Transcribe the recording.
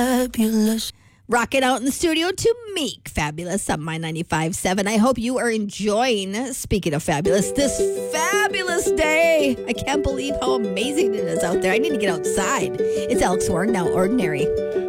Fabulous. Rocking out in the studio to Meek. Fabulous on My 95.7. I hope you are enjoying, speaking of fabulous, this fabulous day. I can't believe how amazing it is out there. I need to get outside. It's Alex Warren, Now Ordinary.